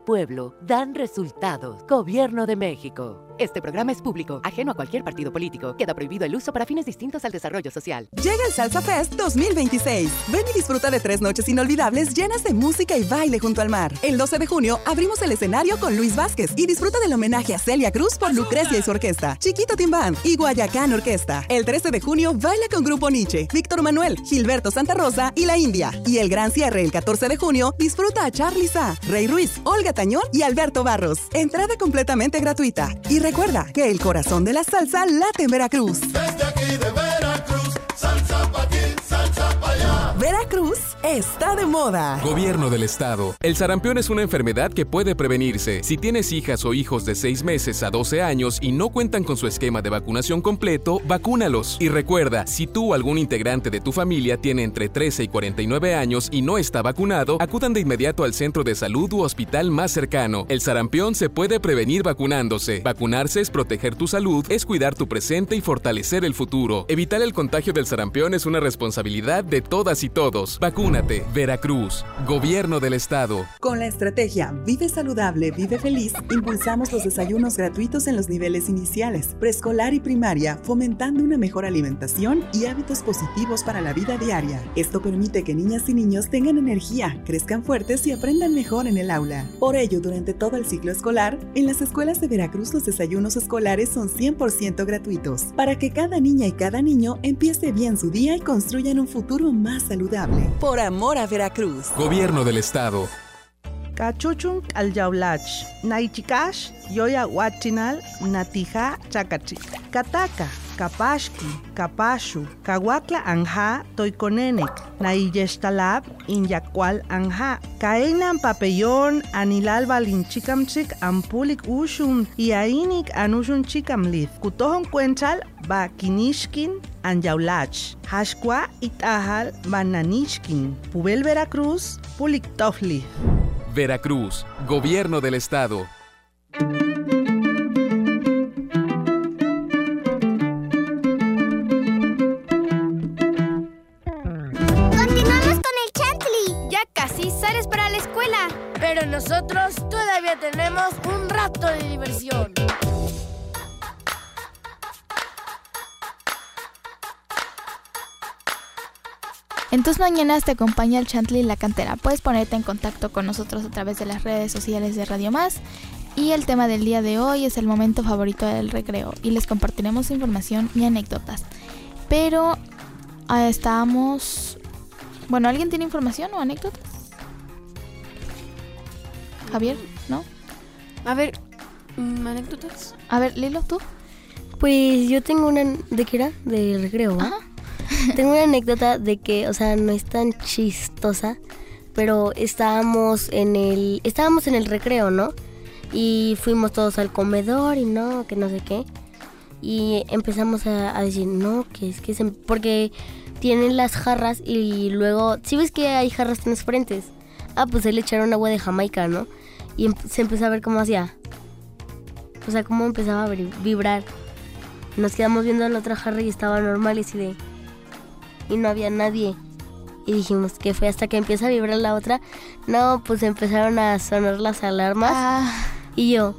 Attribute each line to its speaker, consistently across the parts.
Speaker 1: pueblo dan resultados. Gobierno de México. Este programa es público, ajeno a cualquier partido político. Queda prohibido el uso para fines distintos al desarrollo social.
Speaker 2: Llega el Salsa Fest 2026. Ven y disfruta de 3 noches inolvidables llenas de música y baile junto al mar. El 12 de junio abrimos el escenario con Luis Vázquez y disfruta del homenaje a Celia Cruz por Lucrecia y su orquesta, Chiquito Team Band y Guayacán Orquesta. El 13 de junio baila con Grupo Nietzsche, Víctor Manuel, Gilberto Santa Rosa y La India. Y el gran cierre el 14 de junio disfruta a Charly Sa, Rey Ruiz, Olga Tañón y Alberto Barros. Entrada completamente gratuita. Y recuerda que el corazón de la salsa late en Veracruz.
Speaker 3: Desde aquí de Veracruz, salsa pa' aquí, salsa pa' allá.
Speaker 2: Veracruz está de moda.
Speaker 4: Gobierno del Estado. El sarampión es una enfermedad que puede prevenirse. Si tienes hijas o hijos de 6 meses a 12 años y no cuentan con su esquema de vacunación completo, vacúnalos. Y recuerda, si tú o algún integrante de tu familia tiene entre 13 y 49 años y no está vacunado, acudan de inmediato al centro de salud u hospital más cercano. El sarampión se puede prevenir vacunándose. Vacunarse es proteger tu salud, es cuidar tu presente y fortalecer el futuro. Evitar el contagio del sarampión es una responsabilidad de todas y todos. Vacúnate. Veracruz. Gobierno del Estado.
Speaker 2: Con la estrategia Vive Saludable, Vive Feliz, impulsamos los desayunos gratuitos en los niveles iniciales, preescolar y primaria, fomentando una mejor alimentación y hábitos positivos para la vida diaria. Esto permite que niñas y niños tengan energía, crezcan fuertes y aprendan mejor en el aula. Por ello, durante todo el ciclo escolar, en las escuelas de Veracruz los desayunos escolares son 100% gratuitos, para que cada niña y cada niño empiece bien su día y construyan un futuro más saludable. Por amor a Veracruz.
Speaker 4: Gobierno del Estado.
Speaker 5: Cachuchun alyaulach, naichikash, yoya huachinal, natija chacachi, kataka, kapashki, kapashu, kawakla anja, toiconenek, naiyeshtalab, inyacual anja, kaenan papellón, anilal balinchikamchik, ampulik ushun, y ainik anushun chikamlith, kutohon cuenchal, bakinishkin, anyaulach, hashkwa itahal, bananishkin, pubel Veracruz, pulik tofli.
Speaker 4: Veracruz. Gobierno del Estado.
Speaker 6: ¡Continuamos con el Chantley! Ya casi sales para la escuela.
Speaker 7: Pero nosotros todavía tenemos un rato de diversión.
Speaker 8: En tus mañanas te acompaña el Chantley La Cantera. Puedes ponerte en contacto con nosotros a través de las redes sociales de Radio Más. Y el tema del día de hoy es el momento favorito del recreo. Y les compartiremos información y anécdotas. Pero estábamos... Bueno, ¿alguien tiene información o anécdotas? Javier, ¿no?
Speaker 9: A ver, ¿anécdotas?
Speaker 8: A ver, Lilo, ¿tú?
Speaker 10: Pues yo tengo una... ¿De qué era? De recreo, ¿no?
Speaker 8: Ajá.
Speaker 10: Tengo una anécdota de que, o sea, no es tan chistosa, pero estábamos en el recreo, ¿no? Y fuimos todos al comedor y no, que no sé qué. Y empezamos a decir, no, que es que porque tienen las jarras y luego, ¿sí ves que hay jarras transparentes? Pues él le echaron agua de Jamaica, ¿no? Y se empezó a ver cómo hacía. O sea, cómo empezaba a vibrar. Nos quedamos viendo la otra jarra y estaba normal y no había nadie. Y dijimos, ¿qué fue? Hasta que empieza a vibrar la otra. No, pues empezaron a sonar las alarmas. Y yo,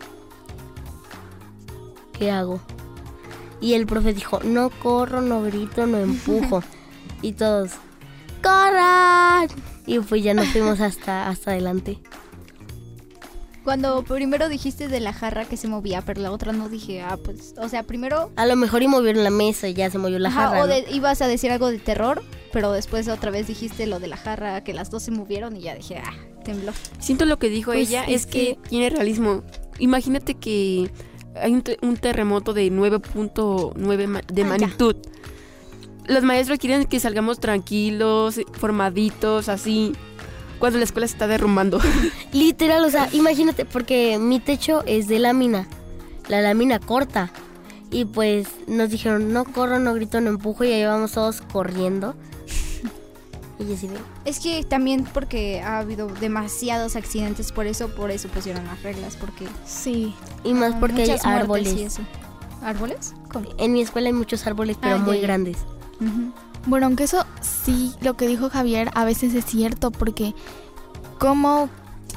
Speaker 10: ¿qué hago? Y el profe dijo, no corro, no grito, no empujo. Y todos, ¡corran! Y pues ya nos fuimos hasta adelante.
Speaker 11: Cuando primero dijiste de la jarra que se movía, pero la otra no, dije, pues, o sea, primero...
Speaker 10: A lo mejor y movieron la mesa y ya se movió la jarra,
Speaker 11: o
Speaker 10: ¿no?
Speaker 11: Ibas a decir algo de terror, pero después otra vez dijiste lo de la jarra, que las dos se movieron y ya dije, tembló.
Speaker 9: Siento lo que dijo
Speaker 11: Pues
Speaker 9: ella, es que tiene realismo. Imagínate que hay un terremoto de 9.9 de magnitud. Los maestros quieren que salgamos tranquilos, formaditos, así... Cuando la escuela se está derrumbando.
Speaker 10: Literal, o sea, imagínate, porque mi techo es de lámina, la lámina corta. Y pues nos dijeron, no corro, no grito, no empujo, y ahí vamos todos corriendo. Y así de...
Speaker 11: Es que también porque ha habido demasiados accidentes, por eso pusieron las reglas, porque...
Speaker 8: Sí.
Speaker 10: Y más porque hay árboles.
Speaker 11: Y eso. ¿Árboles? ¿Cómo?
Speaker 10: En mi escuela hay muchos árboles, pero muy grandes.
Speaker 11: Uh-huh.
Speaker 8: Bueno, aunque eso sí, lo que dijo Javier a veces es cierto, porque como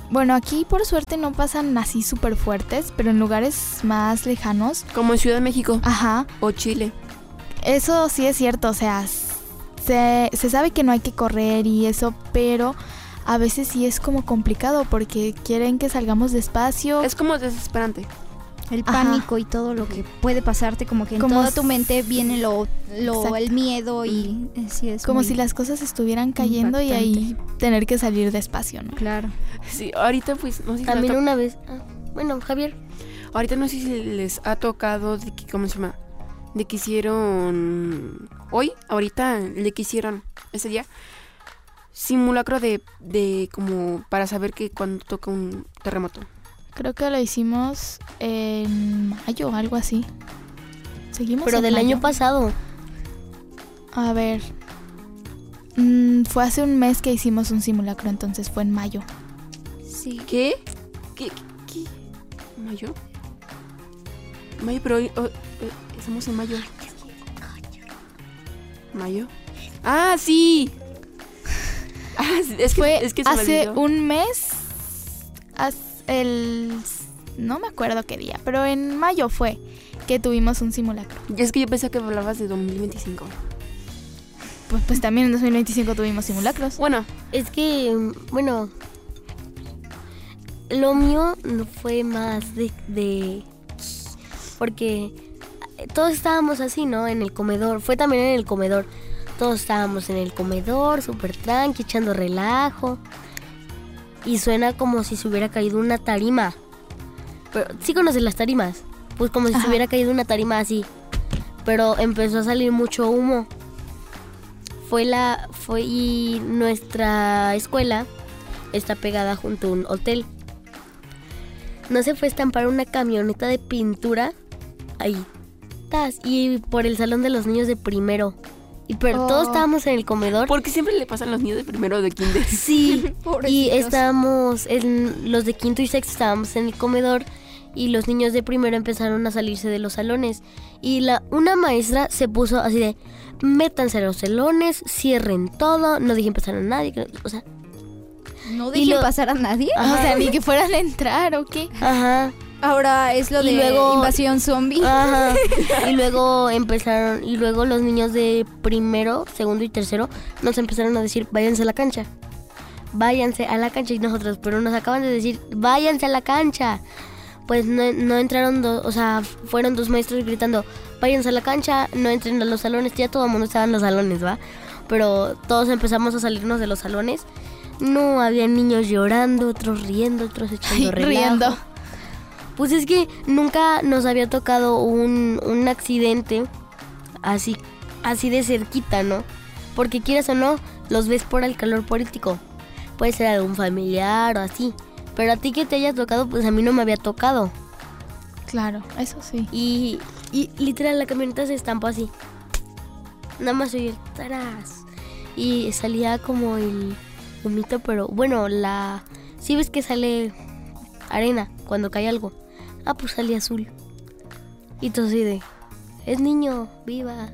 Speaker 8: Bueno, aquí por suerte no pasan así súper fuertes, pero en lugares más lejanos.
Speaker 9: Como en Ciudad de México.
Speaker 8: Ajá.
Speaker 9: O Chile.
Speaker 8: Eso sí es cierto, o sea, se sabe que no hay que correr y eso, pero a veces sí es como complicado porque quieren que salgamos despacio.
Speaker 9: Es como desesperante.
Speaker 11: El pánico y todo lo que puede pasarte, como que en toda tu mente viene el miedo y sí es
Speaker 8: como si las cosas estuvieran cayendo impactante. Y ahí tener que salir despacio, ¿no?
Speaker 11: Claro.
Speaker 9: Sí, ahorita pues no sé si
Speaker 10: también una vez, bueno, Javier.
Speaker 9: Ahorita no sé si les ha tocado de que, ¿cómo se llama? De que hicieron ahorita le que hicieron ese día simulacro de como para saber que cuando toca un terremoto.
Speaker 8: Creo que lo hicimos en mayo, algo así. Seguimos.
Speaker 10: Pero del año pasado.
Speaker 8: A ver. Fue hace un mes que hicimos un simulacro, entonces fue en mayo.
Speaker 11: Sí.
Speaker 9: ¿Qué? ¿Mayo? Mayo, pero hoy estamos en mayo. ¿Mayo? ¡Ah, sí! Es que se
Speaker 8: hace un mes. No me acuerdo qué día, pero en mayo fue que tuvimos un simulacro.
Speaker 9: Es que yo pensé que hablabas de 2025.
Speaker 8: Pues también en 2025 tuvimos simulacros.
Speaker 10: Bueno, es que, lo mío no fue más de porque todos estábamos así, ¿no? En el comedor, fue también en el comedor. Todos estábamos en el comedor, súper tranqui, echando relajo. Y suena como si se hubiera caído una tarima. Pero, ¿sí conoces las tarimas? Pues como si se hubiera caído una tarima así. Pero empezó a salir mucho humo. Y nuestra escuela está pegada junto a un hotel. No se fue a estampar una camioneta de pintura ahí. Y por el salón de los niños de primero. Pero todos estábamos en el comedor.
Speaker 9: Porque siempre le pasan a los niños de primero de kinder.
Speaker 10: Sí. Y estábamos, los de quinto y sexto estábamos en el comedor. Y los niños de primero empezaron a salirse de los salones. Y una maestra se puso así de: métanse a los salones, cierren todo, no dejen pasar a nadie. O sea,
Speaker 11: ¿no dejen pasar a nadie?
Speaker 8: Ajá. O sea, ni que fueran a entrar o qué.
Speaker 10: Ajá.
Speaker 11: Ahora es lo de invasión zombie.
Speaker 10: Ajá. Y luego los niños de primero, segundo y tercero nos empezaron a decir: váyanse a la cancha. Váyanse a la cancha. Y nosotros, pero nos acaban de decir: váyanse a la cancha. Pues no entraron fueron dos maestros gritando: váyanse a la cancha, no entren a los salones. Ya todo el mundo estaba en los salones, ¿va? Pero todos empezamos a salirnos de los salones. No, había niños llorando, otros riendo, otros echando relajo.
Speaker 8: Riendo.
Speaker 10: Pues es que nunca nos había tocado un accidente así de cerquita, ¿no? Porque quieras o no, los ves por el calor político. Puede ser algún familiar o así. Pero a ti que te haya tocado, pues a mí no me había tocado.
Speaker 8: Claro, eso sí.
Speaker 10: Y literal la camioneta se estampó así. Nada más oí el taras. Y salía como el humito, pero bueno, sí ves que sale arena cuando cae algo. Pues salía azul. Y todo así de: es niño, viva.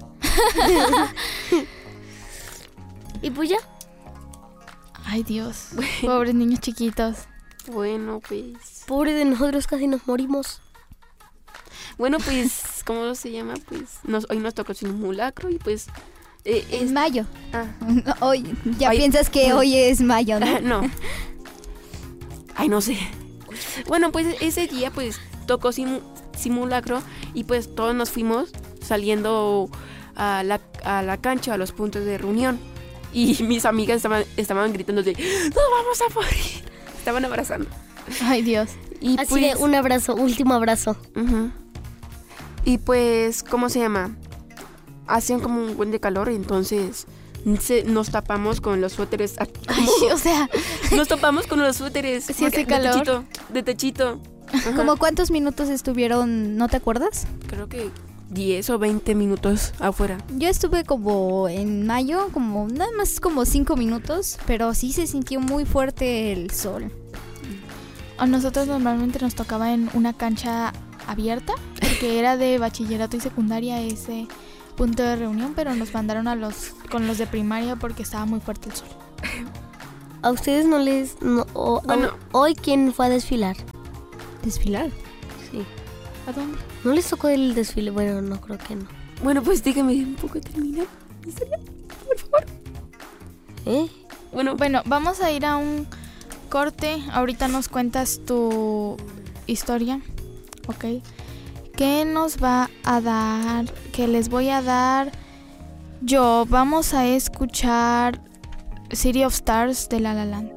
Speaker 10: Y pues ya.
Speaker 8: Ay, Dios. Pobres niños chiquitos.
Speaker 9: Bueno, pues.
Speaker 10: Pobre de nosotros, casi nos morimos.
Speaker 9: Bueno, pues, ¿cómo se llama? Pues hoy nos tocó simulacro y pues...
Speaker 11: es mayo. Hoy, piensas que hoy es mayo, ¿no?
Speaker 9: No. Ay, no sé. Bueno, pues ese día pues tocó simulacro y pues todos nos fuimos saliendo a la cancha, a los puntos de reunión. Y mis amigas estaban gritando de: ¡no vamos a morir! Estaban abrazando.
Speaker 8: Ay, Dios.
Speaker 10: Y así pues, de un abrazo, último abrazo.
Speaker 9: Uh-huh. Y pues, ¿cómo se llama? Hacían como un buen de calor, entonces nos tapamos con los suéteres.
Speaker 8: Ay, o sea,
Speaker 9: nos tapamos con los suéteres.
Speaker 8: Sí, hace calor.
Speaker 9: De techito.
Speaker 11: Ajá. ¿Cómo cuántos minutos estuvieron? ¿No te acuerdas?
Speaker 9: Creo que 10 o 20 minutos afuera.
Speaker 11: Yo estuve como en mayo, como nada más como 5 minutos, pero sí se sintió muy fuerte el sol.
Speaker 8: A nosotros normalmente nos tocaba en una cancha abierta, porque era de bachillerato y secundaria ese punto de reunión, pero nos mandaron con los de primaria porque estaba muy fuerte el sol.
Speaker 10: ¿A ustedes no les... hoy quién fue a desfilar?
Speaker 11: ¿Desfilar?
Speaker 10: Sí.
Speaker 9: ¿A dónde?
Speaker 10: ¿No les tocó el desfile? Bueno, no, creo que no.
Speaker 9: Bueno, pues dígame un poco terminar. ¿En serio? Por favor.
Speaker 8: Bueno, vamos a ir a un corte. Ahorita nos cuentas tu historia, ¿ok? ¿Qué nos va a dar? ¿Qué les voy a dar? Vamos a escuchar City of Stars de La La Land.